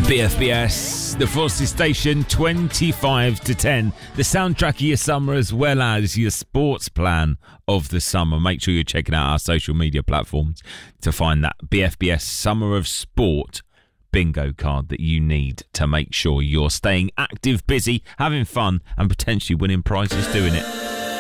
BFBS, the Frosty Station, 25 to 10. The soundtrack of your summer as well as your sports plan of the summer. Make sure you're checking out our social media platforms to find that BFBS Summer of Sport bingo card that you need to make sure you're staying active, busy, having fun and potentially winning prizes doing it.